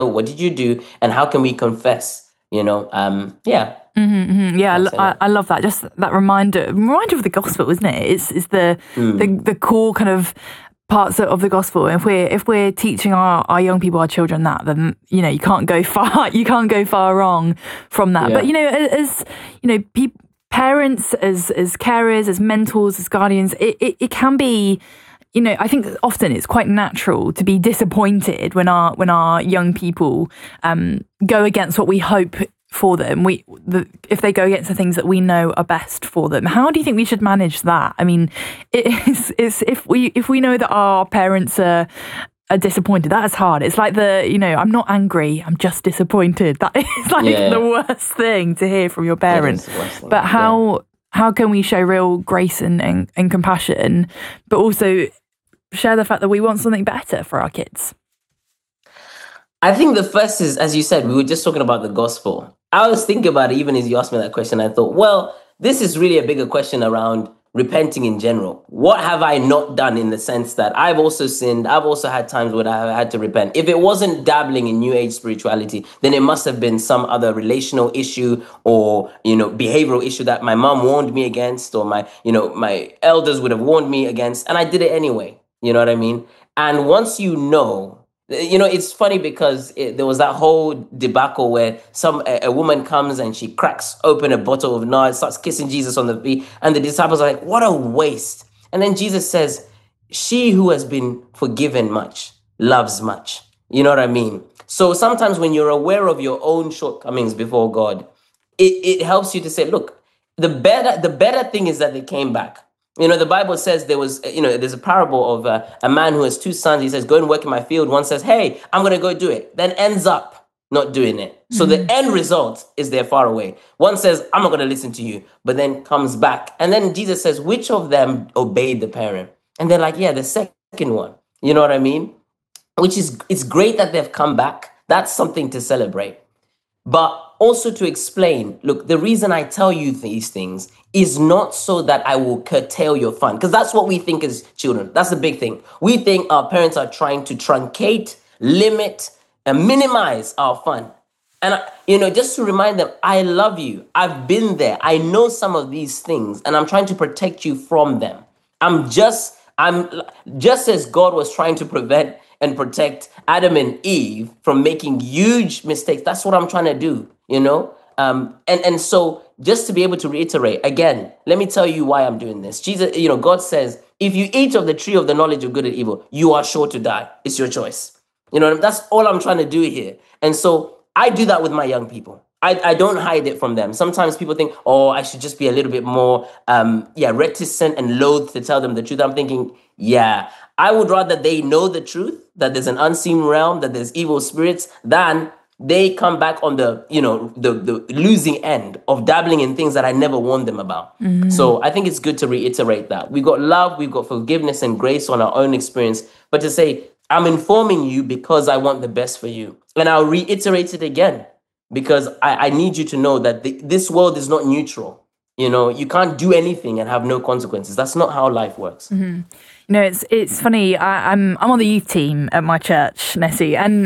What did you do? And how can we confess? Yeah. Yeah, I love that. Just that reminder of the gospel, isn't it? It's the core kind of parts of the gospel. And if we're teaching our young people, our children that, then you can't go far wrong from that. Yeah. But as parents, as carers, as mentors, as guardians, it can be. I think often it's quite natural to be disappointed when our young people go against what we hope for them. If they go against the things that we know are best for them. How do you think we should manage that? I mean, it's if we know that our parents are disappointed, that is hard. It's like I'm not angry, I'm just disappointed. That is the worst thing to hear from your parents. But how can we show real grace and compassion, but also share the fact that we want something better for our kids? I think the first is, as you said, we were just talking about the gospel. I was thinking about it even as you asked me that question. I thought, well, this is really a bigger question around repenting in general. What have I not done, in the sense that I've also sinned? I've also had times where I had to repent. If it wasn't dabbling in New Age spirituality, then it must have been some other relational issue or, behavioral issue that my mom warned me against, or my elders would have warned me against. And I did it anyway. You know what I mean? And once it's funny because there was that whole debacle where a woman comes and she cracks open a bottle of nard, starts kissing Jesus on the feet, and the disciples are like, what a waste. And then Jesus says, she who has been forgiven much loves much. You know what I mean? So sometimes when you're aware of your own shortcomings before God, it helps you to say, look, the better thing is that they came back. The Bible says there's a parable of a man who has two sons. He says, go and work in my field. One says, hey, I'm going to go do it. Then ends up not doing it. So the end result is they're far away. One says, I'm not going to listen to you, but then comes back. And then Jesus says, which of them obeyed the parent? And they're like, yeah, the second one. You know what I mean? It's great that they've come back. That's something to celebrate. But also to explain, look, the reason I tell you these things is not so that I will curtail your fun. Because that's what we think as children. That's the big thing. We think our parents are trying to truncate, limit, and minimize our fun. And, just to remind them, I love you. I've been there. I know some of these things, and I'm trying to protect you from them. I'm just as God was trying to prevent and protect Adam and Eve from making huge mistakes. That's what I'm trying to do, And so just to be able to reiterate, again, let me tell you why I'm doing this. Jesus, God says, if you eat of the tree of the knowledge of good and evil, you are sure to die. It's your choice. That's all I'm trying to do here. And so I do that with my young people. I don't hide it from them. Sometimes people think, I should just be a little bit more, reticent and loath to tell them the truth. I'm thinking, I would rather they know the truth, that there's an unseen realm, that there's evil spirits, than they come back on the losing end of dabbling in things that I never warned them about. Mm-hmm. So I think it's good to reiterate that. We've got love, we've got forgiveness and grace on our own experience, but to say, I'm informing you because I want the best for you. And I'll reiterate it again, because I need you to know that this world is not neutral. You can't do anything and have no consequences. That's not how life works. Mm-hmm. It's funny. I'm on the youth team at my church, Nessie, and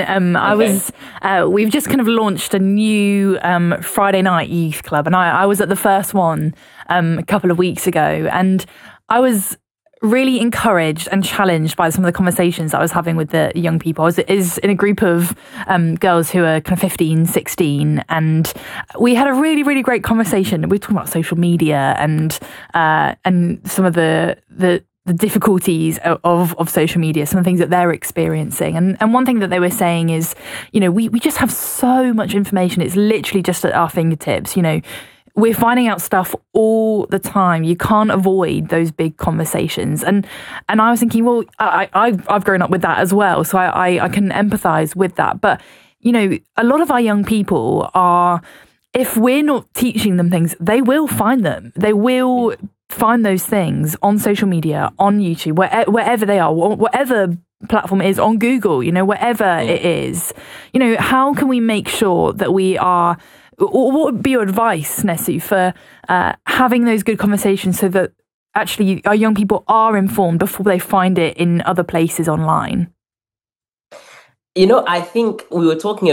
we've just kind of launched a new Friday night youth club, and I was at the first one a couple of weeks ago, and I was really encouraged and challenged by some of the conversations I was having with the young people. I was in a group of girls who are kind of 15, 16, and we had a really, really great conversation. We were talking about social media and some of the difficulties of social media, some of the things that they're experiencing. And one thing that they were saying is, we just have so much information. It's literally just at our fingertips. We're finding out stuff all the time. You can't avoid those big conversations. And I was thinking, well, I've grown up with that as well, so I can empathize with that. But, a lot of our young people are, if we're not teaching them things, they will find them. They will find those things on social media, on YouTube, wherever they are, whatever platform it is, on Google, wherever it is. How can we make sure that we are... What would be your advice, Nessie, for having those good conversations so that actually our young people are informed before they find it in other places online? I think we were talking